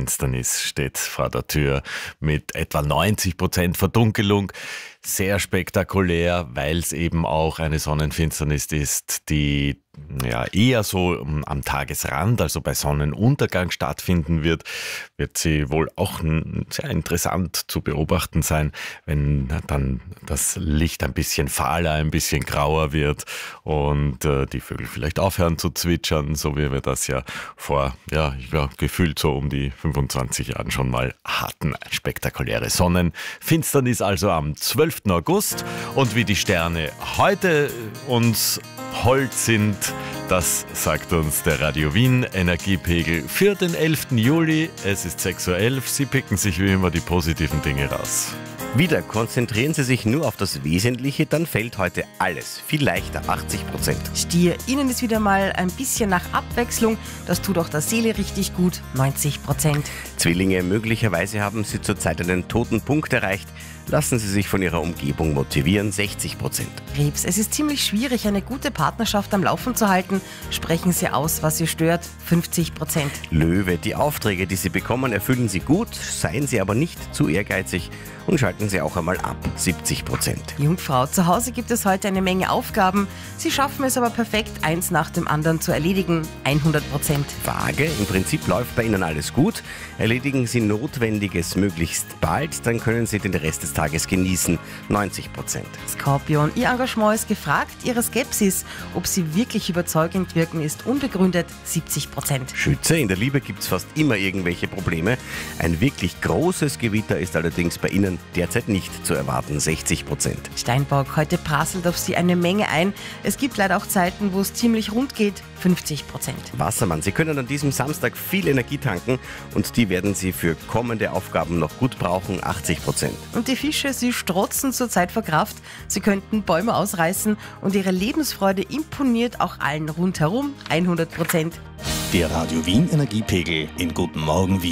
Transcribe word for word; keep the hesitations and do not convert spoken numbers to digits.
Sonnenfinsternis steht vor der Tür mit etwa neunzig Prozent Verdunkelung. Sehr spektakulär, weil es eben auch eine Sonnenfinsternis ist, die ja eher so am Tagesrand, also bei Sonnenuntergang stattfinden wird, wird sie wohl auch sehr interessant zu beobachten sein, wenn dann das Licht ein bisschen fahler, ein bisschen grauer wird und äh, die Vögel vielleicht aufhören zu zwitschern, so wie wir das ja vor, ja, ja gefühlt so um die fünfundzwanzig Jahren schon mal hatten. Eine spektakuläre Sonnenfinsternis also am zwölften August, und wie die Sterne heute uns hold sind, das sagt uns der Radio Wien Energiepegel für den elften Juli. Es ist sechs Uhr elf. Sie picken sich wie immer die positiven Dinge raus. Wieder konzentrieren Sie sich nur auf das Wesentliche, dann fällt heute alles viel leichter, achtzig Prozent. Stier, Ihnen ist wieder mal ein bisschen nach Abwechslung. Das tut auch der Seele richtig gut, neunzig Prozent. Zwillinge, möglicherweise haben Sie zurzeit einen toten Punkt erreicht. Lassen Sie sich von Ihrer Umgebung motivieren, sechzig Prozent. Krebs, es ist ziemlich schwierig, eine gute Partnerschaft am Laufen zu halten. Sprechen Sie aus, was Sie stört, fünfzig Prozent. Löwe, die Aufträge, die Sie bekommen, erfüllen Sie gut, seien Sie aber nicht zu ehrgeizig und schalten Sie auch einmal ab, siebzig Prozent. Jungfrau, zu Hause gibt es heute eine Menge Aufgaben. Sie schaffen es aber perfekt, eins nach dem anderen zu erledigen, hundert Prozent. Waage, im Prinzip läuft bei Ihnen alles gut. Erledigen Sie Notwendiges möglichst bald, dann können Sie den Rest des Tages genießen, neunzig Prozent. Skorpion, Ihr Engagement ist gefragt, Ihre Skepsis, ob Sie wirklich überzeugend wirken, ist unbegründet, siebzig Prozent. Schütze, in der Liebe gibt es fast immer irgendwelche Probleme. Ein wirklich großes Gewitter ist allerdings bei Ihnen derzeit nicht zu erwarten, sechzig Prozent. Steinbock, heute prasselt auf Sie eine Menge ein. Es gibt leider auch Zeiten, wo es ziemlich rund geht, fünfzig Prozent. Wassermann, Sie können an diesem Samstag viel Energie tanken und die werden Sie für kommende Aufgaben noch gut brauchen, achtzig Prozent. Und die Fische, sie strotzen zurzeit vor Kraft. Sie könnten Bäume ausreißen und ihre Lebensfreude imponiert auch allen rundherum, hundert Prozent. Der Radio Wien Energiepegel in Guten Morgen Wien.